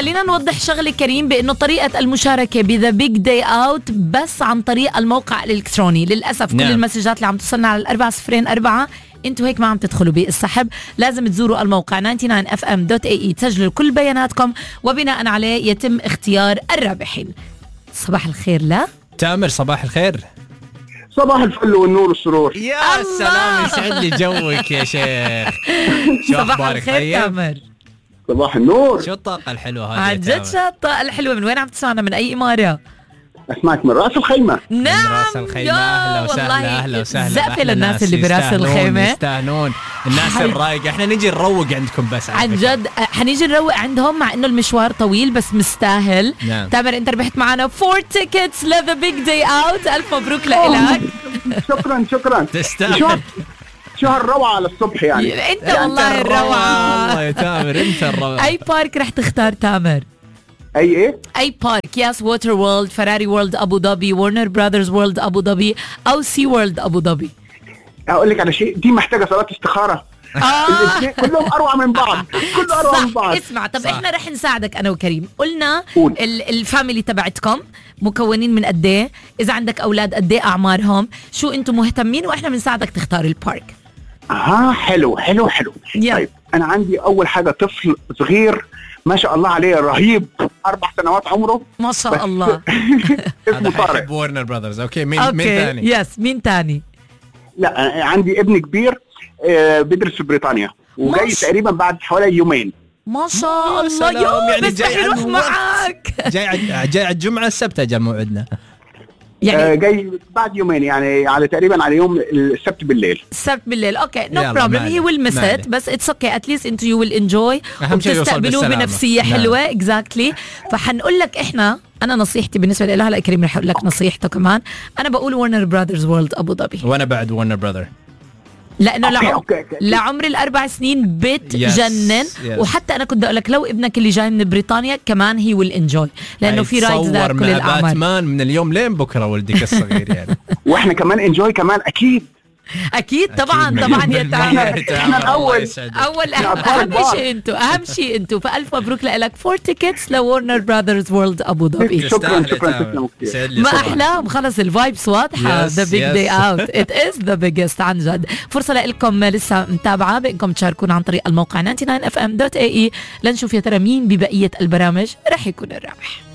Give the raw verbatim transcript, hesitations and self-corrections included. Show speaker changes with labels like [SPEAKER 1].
[SPEAKER 1] خلينا نوضح شغله كريم بانه طريقه المشاركه بذا بيج داي اوت بس عن طريق الموقع الالكتروني. للاسف
[SPEAKER 2] نعم.
[SPEAKER 1] كل المسجات اللي عم توصلنا على الأربعة صفرين أربعة انتوا هيك ما عم تدخلوا بالسحب. لازم تزوروا الموقع تسعة وتسعين اف ام دوت اي اي تسجلوا كل بياناتكم وبناء عليه يتم اختيار الرابحين. صباح الخير. لا
[SPEAKER 2] تامر صباح الخير.
[SPEAKER 3] صباح الفل والنور والسرور.
[SPEAKER 2] يا سلام يسعد لي جوك يا شيخ. شو
[SPEAKER 1] صباح
[SPEAKER 2] اخبارك؟
[SPEAKER 1] الخير
[SPEAKER 2] طيب
[SPEAKER 1] تامر.
[SPEAKER 3] صباح النور.
[SPEAKER 2] شو الطاقة الحلوة هذه؟
[SPEAKER 1] عن جد شو الطاقة الحلوة؟ من وين عم تسمعنا؟ من أي إمارة؟
[SPEAKER 3] اسمعك من راس الخيمة.
[SPEAKER 1] نعم
[SPEAKER 2] راس الخيمة. أهلا وسهلا. أهلا وسهلا.
[SPEAKER 1] زقفة للناس اللي براس الخيمة.
[SPEAKER 2] يستاهلون الناس الرايقة. احنا نيجي نروق عندكم بس.
[SPEAKER 1] عن جد حنيجي نروق عندهم مع انه المشوار طويل بس مستاهل.
[SPEAKER 2] نعم.
[SPEAKER 1] تامر انت ربحت معنا فور تيكتس لذا بيج داي اوت. الف مبروك لك.
[SPEAKER 3] شكرا شكرا.
[SPEAKER 2] تستاهل.
[SPEAKER 3] شو هالروعة على الصبح يعني.
[SPEAKER 1] انت والله الروعة.
[SPEAKER 2] والله يا تامر انت الروعة.
[SPEAKER 1] اي بارك رح تختار تامر؟
[SPEAKER 3] اي ايه؟
[SPEAKER 1] اي بارك؟ ياس ووتر وورلد، فراري وورلد ابو ظبي، ورنر براذرز وورلد ابو ظبي، او سي وورلد ابو ظبي؟
[SPEAKER 3] اقول لك على شيء، دي محتاجة صلاة استخارة. الاثنين كلهم اروع من بعض. كله اروع من بعض.
[SPEAKER 1] اسمع طب صح. احنا رح نساعدك انا وكريم. قلنا
[SPEAKER 3] قول.
[SPEAKER 1] الفاميلي تبعتكم مكونين من قد ايه، اذا عندك اولاد قد ايه اعمارهم، شو انتم مهتمين، واحنا بنساعدك تختار البارك.
[SPEAKER 3] اه حلو حلو حلو.
[SPEAKER 1] يا.
[SPEAKER 3] طيب انا عندي اول حاجة طفل صغير ما شاء الله عليه رهيب، اربع سنوات عمره
[SPEAKER 1] ما شاء الله.
[SPEAKER 3] اسمه طارق.
[SPEAKER 2] ورنر براذرز. اوكي مين
[SPEAKER 1] أوكي.
[SPEAKER 2] مين ثاني؟
[SPEAKER 1] يس مين تاني؟
[SPEAKER 3] لا عندي ابن كبير آه بيدرس في بريطانيا وجاي
[SPEAKER 1] مش...
[SPEAKER 3] تقريبا بعد حوالي يومين.
[SPEAKER 1] ما شاء الله.
[SPEAKER 2] يوم
[SPEAKER 1] يعني بس رح يروح معك.
[SPEAKER 2] جاي جاي على الجمعة السبت اجى موعدنا.
[SPEAKER 1] يعني
[SPEAKER 3] آه جاي بعد يومين يعني على تقريبا على يوم السبت بالليل.
[SPEAKER 1] السبت بالليل. اوكي نو بروبلم. هي ويل ميس ات بس اتس اوكي اتليست انتو يو ويل انجوي وبتستقبلوه بنفسيه حلوه. اكزاكتلي. فحنقول لك احنا انا نصيحتي بالنسبه لها. هلا كريم رح اقول لك نصيحته كمان. انا بقول ورنر براذرز وورلد ابو ظبي.
[SPEAKER 2] وانا بعد ورنر براذر
[SPEAKER 1] لانه
[SPEAKER 3] أوكي
[SPEAKER 1] لعم...
[SPEAKER 3] أوكي أوكي.
[SPEAKER 1] لعمر الاربع سنين بتجنن.
[SPEAKER 2] yes, yes.
[SPEAKER 1] وحتى انا كنت اقول لك لو ابنك اللي جاي من بريطانيا كمان هي ويل انجوي لانه في رايدز ذات كل الاعمار.
[SPEAKER 2] باتمان من اليوم لين بكره ولدك الصغير يعني.
[SPEAKER 3] واحنا كمان انجوي كمان اكيد.
[SPEAKER 1] اكيد طبعا
[SPEAKER 2] أكيد
[SPEAKER 1] طبعا يا
[SPEAKER 3] احنا
[SPEAKER 1] تامر.
[SPEAKER 3] الاول
[SPEAKER 1] اول اهم شيء انتوا اهم شيء انتوا فالف مبروك لك فور تيكتس لورنر براذرز وورلد ابو ظبي.
[SPEAKER 3] شكرا شكرا تسلموا كثير.
[SPEAKER 1] ما احلى خلص الفايبس واضحه. ذا بيج داي اوت ات از ذا بيجست. عن جد فرصه لكم لسه متابعه بانكم تشاركونا عن طريق الموقع تسعة وتسعين اف ام دوت اي اي لنشوف يا ترى مين ببقيه البرامج رح يكون الرابح.